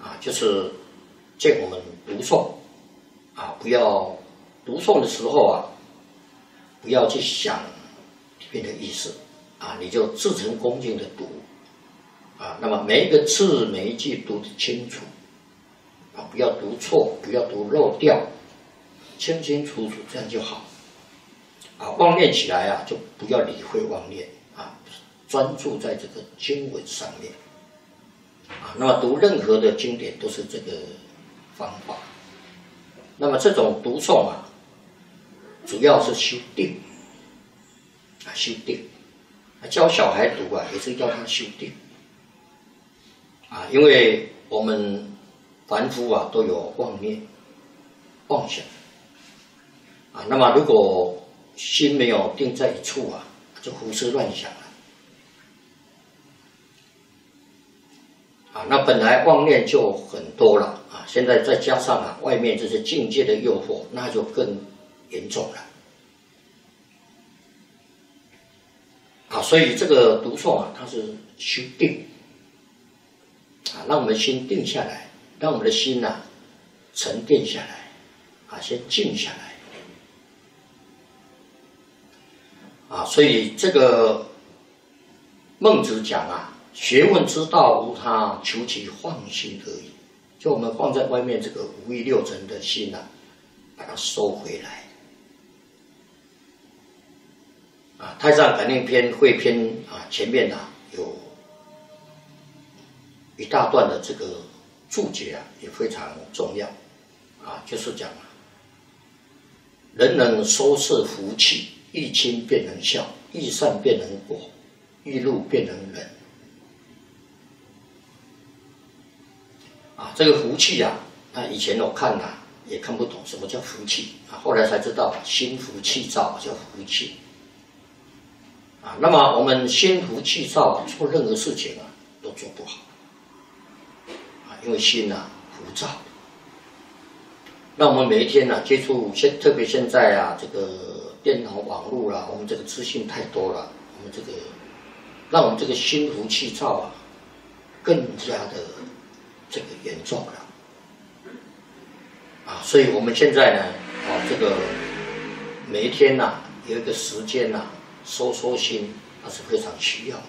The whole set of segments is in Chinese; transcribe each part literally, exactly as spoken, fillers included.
啊，就是见我们读诵啊，不要读诵的时候啊，不要去想里面的意思啊，你就自诚恭敬的读啊，那么每一个字每一句读得清楚啊，不要读错，不要读漏掉，清清楚楚，这样就好啊。妄念起来啊，就不要理会妄念啊，专注在这个经文上面啊。那么读任何的经典都是这个方法。那么这种读诵啊，主要是修定啊，修定。教小孩读啊，也是要他修定啊，因为我们凡夫啊都有妄念、妄想啊。那么如果心没有定在一处啊，就胡思乱想了啊。那本来妄念就很多了啊，现在再加上啊外面这些境界的诱惑，那就更严重了啊。所以这个读诵啊，它是修定啊，让我们心定下来，让我们的心啊沉淀下来啊，先静下来啊。所以这个孟子讲啊，学问之道无他，求其放心而已。就我们放在外面这个五欲六尘的心啊，把它收回来啊。太上感应篇汇篇啊，前面啊有一大段的这个注解啊，也非常重要啊，就是讲啊，人能收摄福气，欲亲便能孝，欲善便能果，欲怒便能忍啊。这个福气啊，那以前我看啊也看不懂什么叫福气啊，后来才知道心浮气躁叫福气啊。那么我们心浮气躁啊，做任何事情啊都做不好啊，因为心啊浮躁。那我们每一天呢、啊、接触现，特别现在啊这个电脑网络啦、啊，我们这个资讯太多了，我们这个让我们这个心浮气躁啊更加的这个严重了啊。所以我们现在呢啊这个每一天呐、啊、有一个时间呐、啊、收收心，那是非常需要的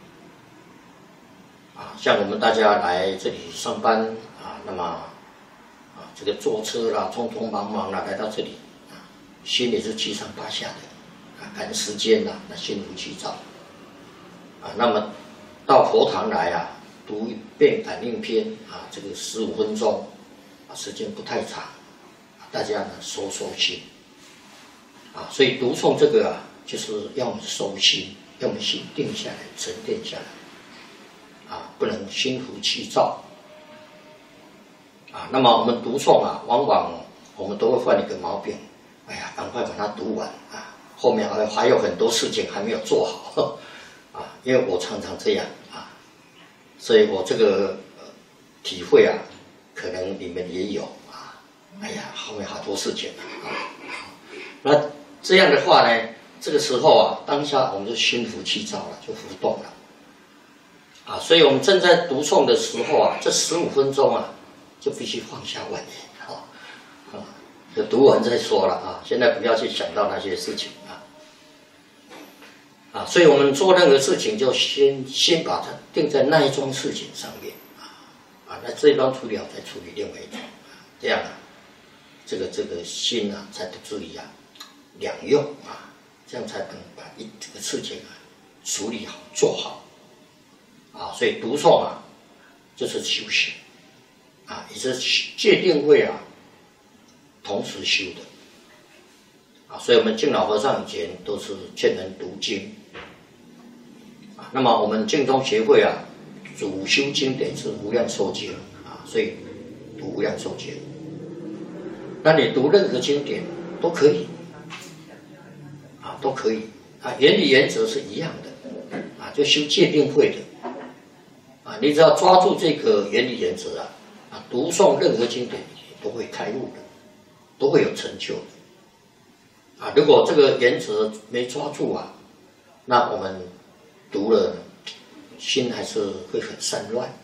啊。像我们大家来这里上班啊，那么啊这个坐车啦，匆匆忙忙啦来到这里啊，心也是七上八下的啊，赶时间啦，那心浮气躁啊。那么到佛堂来啊，读一遍感应篇啊，这个十五分钟啊，时间不太长，大家呢收收心啊。所以读诵这个啊，就是要我们收心，要我们心定下来，沉淀下来啊，不能心浮气躁啊。那么我们读诵啊，往往我们都会犯一个毛病，哎呀，赶快把它读完啊，后面还还有很多事情还没有做好啊。因为我常常这样啊，所以我这个、呃、体会啊，可能你们也有啊。哎呀，后面好多事情啊。那这样的话呢，这个时候啊，当下我们就心浮气躁了，就浮动了啊。所以我们正在读诵的时候啊，这十五分钟啊，就必须放下妄念啊，啊，就读完再说了啊。现在不要去想到那些事情啊。啊，所以我们做任何事情就先先把它定在那一桩事情上面啊，啊，那这一桩处理好再处理另外一桩，这样啊，这个这个心啊才不至于啊两用啊，这样才能把一这个事情啊处理好做好啊。所以读诵啊就是修行啊，也是戒定慧啊同时修的啊。所以我们敬老和尚以前都是劝人读经。那么我们净宗协会啊，主修经典是无量寿经啊，所以读无量寿经。那你读任何经典都可以啊，都可以啊，原理原则是一样的啊，就修戒定慧的啊，你只要抓住这个原理原则啊，啊，读诵任何经典都会开悟的，都会有成就的啊。如果这个原则没抓住啊，那我们读了，心还是会很散乱